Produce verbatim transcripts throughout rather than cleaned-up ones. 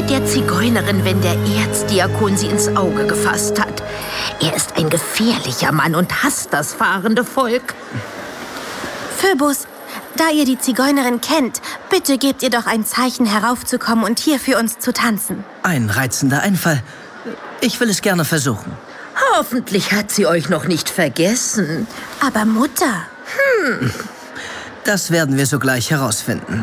mit der Zigeunerin, wenn der Erzdiakon sie ins Auge gefasst hat. Er ist ein gefährlicher Mann und hasst das fahrende Volk. Phöbus, da ihr die Zigeunerin kennt, bitte gebt ihr doch ein Zeichen, heraufzukommen und hier für uns zu tanzen. Ein reizender Einfall. Ich will es gerne versuchen. Hoffentlich hat sie euch noch nicht vergessen. Aber Mutter... Hm. Das werden wir sogleich herausfinden.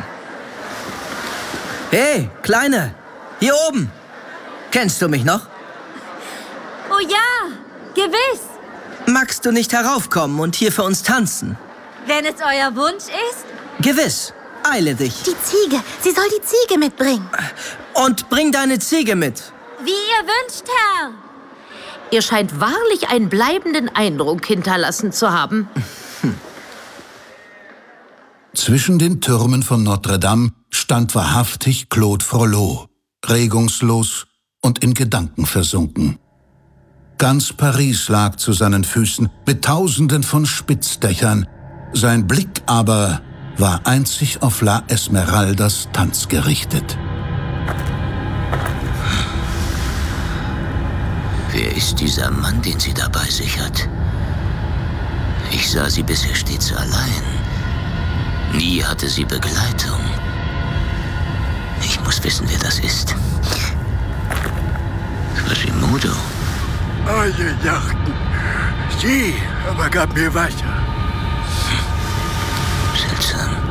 Hey, Kleine! Hier oben! Kennst du mich noch? Oh ja, gewiss! Magst du nicht heraufkommen und hier für uns tanzen? Wenn es euer Wunsch ist? Gewiss. Eile dich. Die Ziege. Sie soll die Ziege mitbringen. Und bring deine Ziege mit. Wie ihr wünscht, Herr. Ihr scheint wahrlich einen bleibenden Eindruck hinterlassen zu haben. Zwischen den Türmen von Notre-Dame stand wahrhaftig Claude Frollo, regungslos und in Gedanken versunken. Ganz Paris lag zu seinen Füßen mit Tausenden von Spitzdächern. Sein Blick aber war einzig auf La Esmeraldas Tanz gerichtet. Wer ist dieser Mann, den sie da bei sich hat? Ich sah sie bisher stets allein. Nie hatte sie Begleitung. Ich muss wissen, wer das ist. Quasimodo. Alle lachten. Sie aber gab mir weiter. Seltsam.